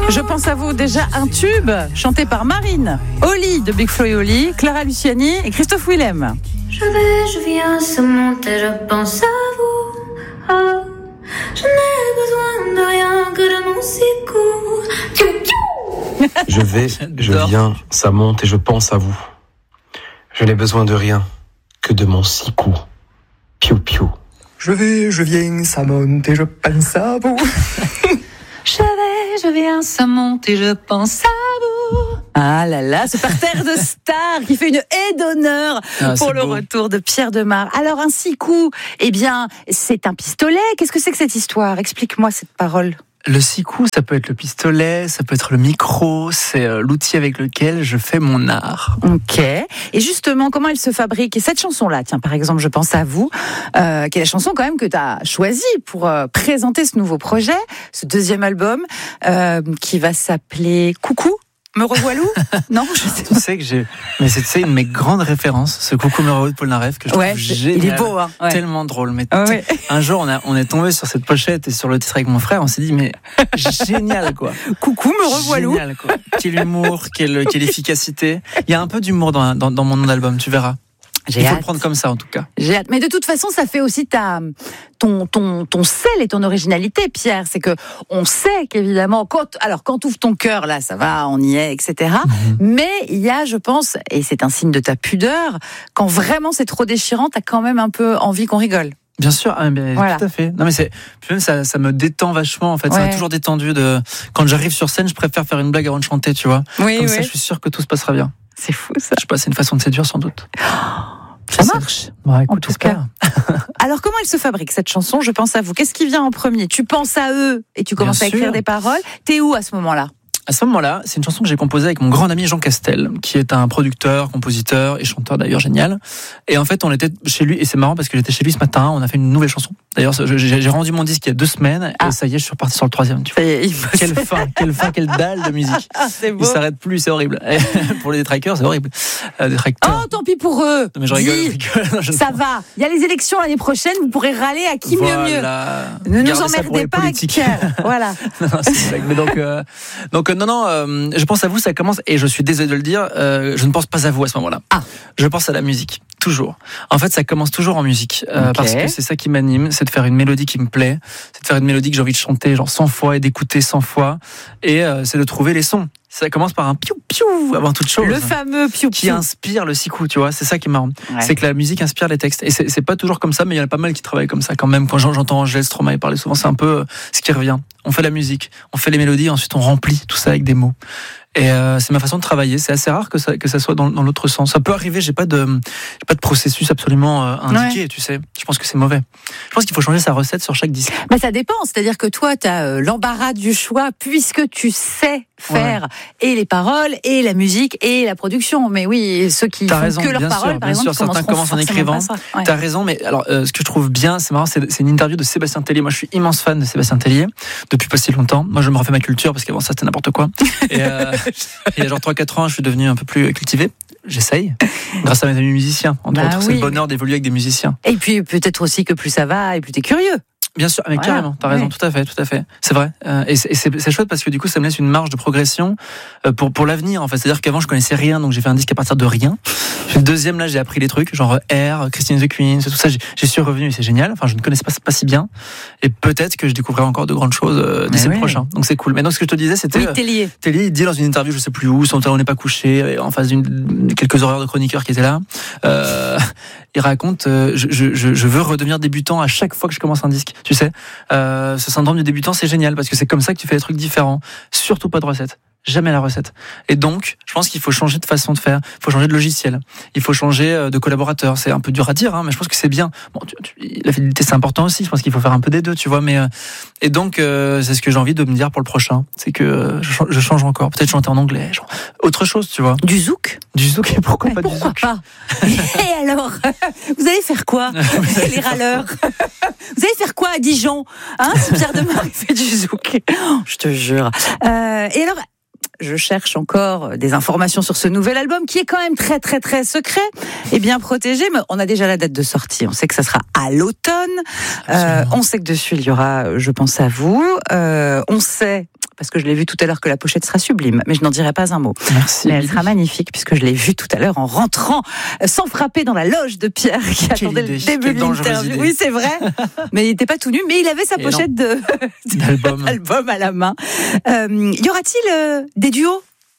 Je pense à vous, déjà un tube chanté par Marine, Oli de Big Flo et Oli, Clara Luciani et Christophe Willem. Je viens, ça monte et je pense à vous. Oh, je n'ai besoin de rien que de mon secours. Je viens, ça monte et je pense à vous. Je n'ai besoin de rien que de mon 6 coups. Piou piou. Je viens, ça monte et je pense à vous. Je viens, ça monte et je pense à vous. Ah là là, ce parterre de stars qui fait une haie d'honneur pour le retour de Pierre Demar. Alors un 6 coups, eh bien, c'est un pistolet. Qu'est-ce que c'est que cette histoire ? Explique-moi cette parole. Le 6 coups, ça peut être le pistolet, ça peut être le micro, c'est l'outil avec lequel je fais mon art. Ok. Et justement, comment elle se fabrique ? Et cette chanson-là, tiens, par exemple, je pense à vous, qui est la chanson quand même que tu as choisie pour présenter ce nouveau projet, ce deuxième album, qui va s'appeler Coucou. Me revoilà ? Non, je sais pas. Tu sais que mais c'est une de mes grandes références, ce Coucou me revoilà de Polnareff, que je trouve génial. Il est beau, hein. Ouais. Tellement drôle. Mais un jour, on est tombé sur cette pochette et sur le titre avec mon frère, on s'est dit, mais génial, quoi. Coucou, me revoilà. Génial, quoi. Quel humour, quelle efficacité. Il y a un peu d'humour dans mon nom d'album, tu verras. Il faut le prendre comme ça, en tout cas. J'ai hâte. Mais de toute façon, ça fait aussi ton sel et ton originalité, Pierre. C'est que on sait qu'évidemment, quand ouvre ton cœur, là, ça va, on y est, etc. Mais il y a, je pense, et c'est un signe de ta pudeur, quand vraiment c'est trop déchirant, t'as quand même un peu envie qu'on rigole. Bien sûr, voilà. Tout à fait. Non mais même ça me détend vachement en fait. Ça m'a toujours détendu quand j'arrive sur scène, je préfère faire une blague avant de chanter, tu vois. Comme ça, je suis sûr que tout se passera bien. C'est fou ça. Je sais pas, c'est une façon de séduire sans doute. Ça marche. Bah, écoute, en tout cas. Alors comment elle se fabrique cette chanson ? Je pense à vous. Qu'est-ce qui vient en premier ? Tu penses à eux et tu commences à écrire des paroles. T'es où à ce moment-là ? À ce moment-là, c'est une chanson que j'ai composée avec mon grand ami Jean Castel, qui est un producteur, compositeur et chanteur d'ailleurs génial. Et en fait, on était chez lui, et c'est marrant parce que j'étais chez lui ce matin, on a fait une nouvelle chanson. D'ailleurs, j'ai rendu mon disque il y a 2 semaines, et ça y est, je suis reparti sur le 3e. Tu vois. Quelle dalle de musique. C'est beau. Il s'arrête plus, c'est horrible. Et pour les détraqueurs, c'est horrible. Oh, tant pis pour eux. Non, mais je rigole. Ça va. Il y a les élections l'année prochaine, vous pourrez râler à qui mieux. Ne nous emmerdez pas, voilà. Non, c'est blague. Mais donc, non, je pense à vous, ça commence, et je suis désolé de le dire, je ne pense pas à vous à ce moment-là. Je pense à la musique, toujours. En fait, ça commence toujours en musique, parce que c'est ça qui m'anime, c'est de faire une mélodie qui me plaît, c'est de faire une mélodie que j'ai envie de chanter genre 100 fois et d'écouter 100 fois, et c'est de trouver les sons. Ça commence par un piou-piou avant toute chose. Le fameux piou-piou. Qui inspire le 6 coups, tu vois. C'est ça qui est marrant. Ouais. C'est que la musique inspire les textes. Et c'est pas toujours comme ça, mais il y en a pas mal qui travaillent comme ça quand même. Quand j'entends Angèle Stromae parler souvent, c'est un peu ce qui revient. On fait la musique, on fait les mélodies, ensuite on remplit tout ça avec des mots. Et c'est ma façon de travailler. C'est assez rare que ça soit dans l'autre sens. Ça peut arriver, j'ai pas de processus absolument indiqué, tu sais. Je pense que c'est mauvais. Je pense qu'il faut changer sa recette sur chaque disque. Mais ça dépend. C'est-à-dire que toi, tu as l'embarras du choix puisque tu sais faire et les paroles et la musique et la production. Mais oui, ceux qui font que leurs paroles, par exemple, certains commencent en écrivant. T'as raison, mais alors ce que je trouve bien, c'est marrant, c'est une interview de Sébastien Tellier. Moi, je suis immense fan de Sébastien Tellier depuis pas si longtemps. Moi, je me refais ma culture parce qu'avant ça, c'était n'importe quoi. Et il y a genre 3-4 ans, je suis devenu un peu plus cultivé. J'essaye, grâce à mes amis musiciens. Entre autres, c'est le bonheur d'évoluer avec des musiciens. Et puis peut-être aussi que plus ça va et plus t'es curieux. Bien sûr, mais carrément, t'as raison, tout à fait. C'est vrai. Et c'est chouette parce que du coup, ça me laisse une marge de progression pour l'avenir, en fait. C'est-à-dire qu'avant, je connaissais rien, donc j'ai fait un disque à partir de rien. Puis le deuxième, là, j'ai appris les trucs, genre R, Christine the Queen, tout ça, j'y suis revenu et c'est génial. Enfin, je ne connaissais pas si bien. Et peut-être que je découvrirai encore de grandes choses d'ici le prochain. Donc c'est cool. Mais donc, ce que je te disais, c'était. Tellier, il dit dans une interview, je sais plus où, son talon n'est pas couché, en face quelques horreurs de chroniqueurs qui étaient là. Il raconte, je veux redevenir débutant à chaque fois que je commence un disque. Tu sais, ce syndrome du débutant, c'est génial parce que c'est comme ça que tu fais des trucs différents. Surtout pas de recette. Jamais la recette. Et donc, je pense qu'il faut changer de façon de faire. Il faut changer de logiciel. Il faut changer de collaborateur. C'est un peu dur à dire, hein, mais je pense que c'est bien. Bon, la fidélité, c'est important aussi. Je pense qu'il faut faire un peu des deux, tu vois. Mais et donc, c'est ce que j'ai envie de me dire pour le prochain. C'est que je change encore. Peut-être chanter en anglais. Genre, autre chose, tu vois. Du zouk. Et pourquoi pas du zouk? Pas. Et alors, vous allez faire quoi, les râleurs? Vous allez faire quoi à Dijon, hein, si Pierre Demar fait du zouk? Je te jure. Et alors, je cherche encore des informations sur ce nouvel album qui est quand même très très très secret et bien protégé, mais on a déjà la date de sortie, on sait que ça sera à l'automne, on sait que dessus il y aura Je pense à vous, on sait parce que je l'ai vu tout à l'heure que la pochette sera sublime, mais je n'en dirai pas un mot. Merci. Mais elle sera magnifique puisque je l'ai vue tout à l'heure en rentrant, sans frapper dans la loge de Pierre qui attendait le début de l'interview. Oui, c'est vrai. Mais il n'était pas tout nu, mais il avait sa pochette d'album à la main. Y aura-t-il des duos ?